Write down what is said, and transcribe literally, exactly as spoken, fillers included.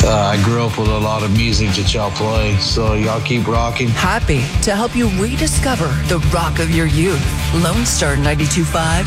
Uh, I grew up with a lot of music that y'all play, so y'all keep rocking. Happy to help you rediscover the rock of your youth. Lone Star ninety-two point five